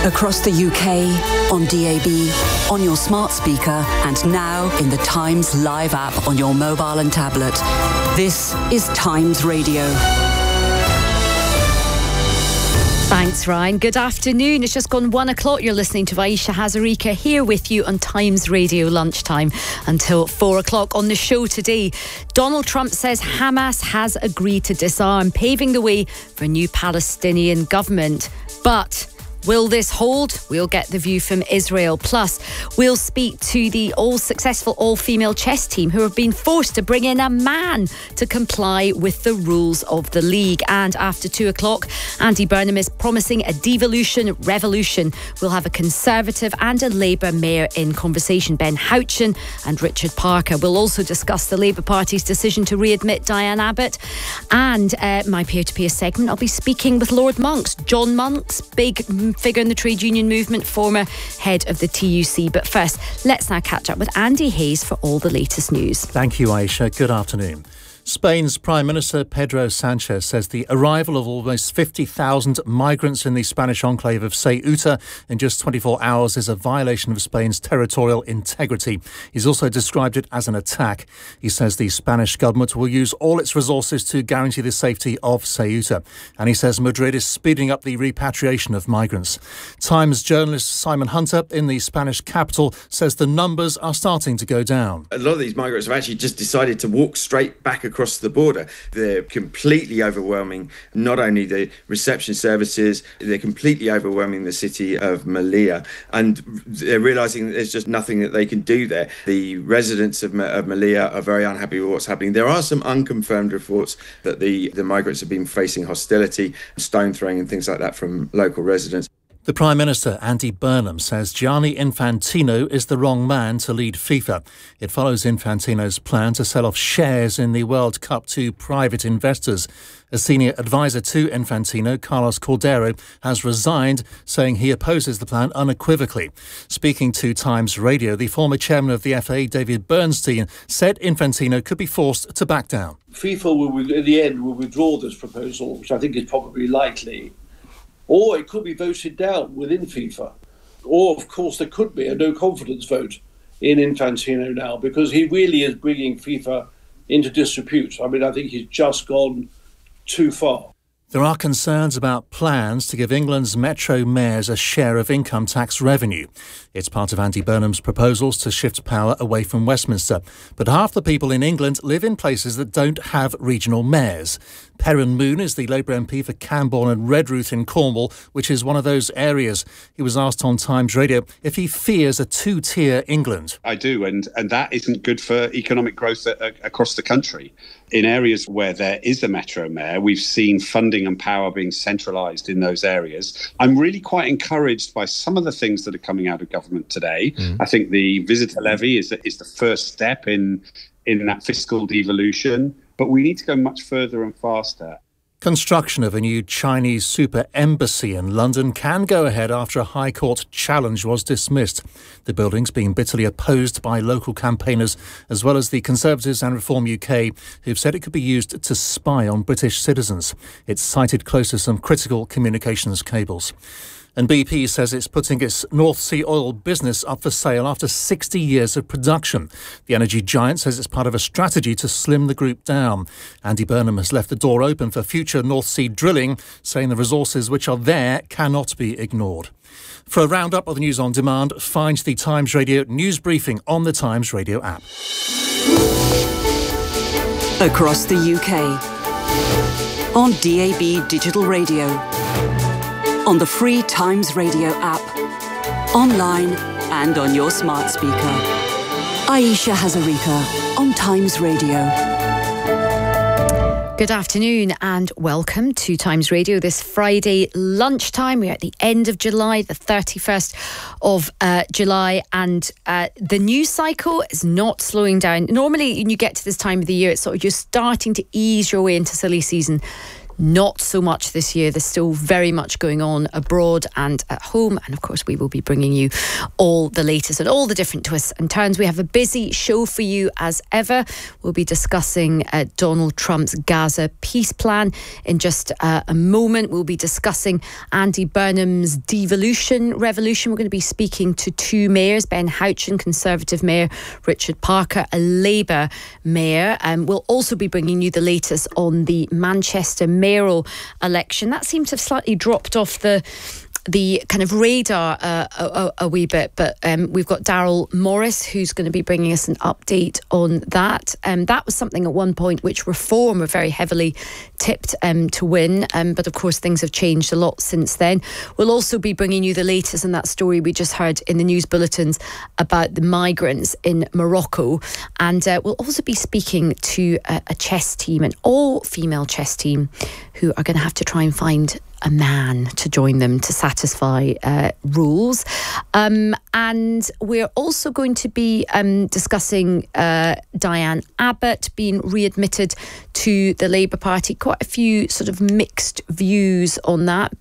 Across the UK, on DAB, on your smart speaker, and now in the Times Live app on your mobile and tablet. This is Times Radio. Thanks, Ryan. Good afternoon. It's just gone 1 o'clock. You're listening to Aisha Hazarika here with you on Times Radio Lunchtime until 4 o'clock. On the show today, Donald Trump says Hamas has agreed to disarm, paving the way for a new Palestinian government. But will this hold? We'll get the view from Israel. Plus, we'll speak to the all-successful all-female chess team who have been forced to bring in a man to comply with the rules of the league. And after 2 o'clock, Andy Burnham is promising a devolution revolution. We'll have a Conservative and a Labour mayor in conversation, Ben Houchen and Richard Parker. We'll also discuss the Labour Party's decision to readmit Diane Abbott. And my peer-to-peer segment, I'll be speaking with Lord Monks. John Monks, big figure in the trade union movement, former head of the TUC. But first, let's now catch up with Andy Hayes for all the latest news. Thank you, Aisha. Good afternoon. Spain's Prime Minister Pedro Sanchez says the arrival of almost 50,000 migrants in the Spanish enclave of Ceuta in just 24 hours is a violation of Spain's territorial integrity. He's also described it as an attack. He says the Spanish government will use all its resources to guarantee the safety of Ceuta. And he says Madrid is speeding up the repatriation of migrants. Times journalist Simon Hunter in the Spanish capital says the numbers are starting to go down. A lot of these migrants have actually just decided to walk straight back across the border. They're completely overwhelming not only the reception services, they're completely overwhelming the city of Melilla, and they're realising that there's just nothing that they can do there. The residents of Melilla are very unhappy with what's happening. There are some unconfirmed reports that the migrants have been facing hostility, stone throwing and things like that from local residents. The Prime Minister, Andy Burnham, says Gianni Infantino is the wrong man to lead FIFA. It follows Infantino's plan to sell off shares in the World Cup to private investors. A senior advisor to Infantino, Carlos Cordero, has resigned, saying he opposes the plan unequivocally. Speaking to Times Radio, the former chairman of the FA, David Bernstein, said Infantino could be forced to back down. FIFA will, in the end, will withdraw this proposal, which I think is probably likely. Or it could be voted down within FIFA. Or, of course, there could be a no-confidence vote in Infantino now, because he really is bringing FIFA into disrepute. I mean, I think he's just gone too far. There are concerns about plans to give England's metro mayors a share of income tax revenue. It's part of Andy Burnham's proposals to shift power away from Westminster. But half the people in England live in places that don't have regional mayors. Perrin Moon is the Labour MP for Camborne and Redruth in Cornwall, which is one of those areas. He was asked on Times Radio if he fears a two-tier England. I do, and that isn't good for economic growth across the country. In areas where there is a metro mayor, we've seen funding and power being centralised in those areas. I'm really quite encouraged by some of the things that are coming out of government today. I think the visitor levy is the first step in that fiscal devolution, but we need to go much further and faster. Construction of a new Chinese super embassy in London can go ahead after a High Court challenge was dismissed. The building's being bitterly opposed by local campaigners, as well as the Conservatives and Reform UK, who've said it could be used to spy on British citizens. It's sited close to some critical communications cables. And BP says it's putting its North Sea oil business up for sale after 60 years of production. The energy giant says it's part of a strategy to slim the group down. Andy Burnham has left the door open for future North Sea drilling, saying the resources which are there cannot be ignored. For a roundup of the news on demand, find the Times Radio news briefing on the Times Radio app. Across the UK, on DAB Digital Radio, on the free Times Radio app, online and on your smart speaker. Aisha Hazarika on Times Radio. Good afternoon and welcome to Times Radio this Friday lunchtime. We're at the end of July, the 31st of July, and the news cycle is not slowing down. Normally, when you get to this time of the year, it's sort of you're starting to ease your way into silly season. Not so much this year. There's still very much going on abroad and at home. And of course, we will be bringing you all the latest and all the different twists and turns. We have a busy show for you as ever. We'll be discussing Donald Trump's Gaza peace plan in just a moment. We'll be discussing Andy Burnham's devolution revolution. We're going to be speaking to two mayors, Ben Houchen, Conservative Mayor, Richard Parker, a Labour Mayor. We'll also be bringing you the latest on the Manchester mayoral election. That seemed to have slightly dropped off the kind of radar a wee bit, but we've got Daryl Morris who's going to be bringing us an update on that. That was something at one point which Reform were very heavily tipped to win, but of course things have changed a lot since then. We'll also be bringing you the latest on that story we just heard in the news bulletins about the migrants in Morocco, and we'll also be speaking to a chess team, an all-female chess team, who are going to have to try and find a man to join them to satisfy rules. And we're also going to be discussing Diane Abbott being readmitted to the Labour Party. Quite a few sort of mixed views on that.